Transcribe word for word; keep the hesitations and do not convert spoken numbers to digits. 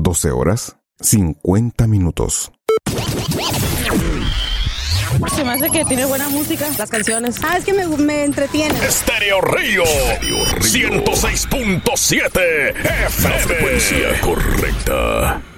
doce horas, cincuenta minutos. Se me hace que tiene buena música, las canciones. Ah, es que me, me entretiene. Estéreo Río, ciento seis punto siete F M. La frecuencia correcta.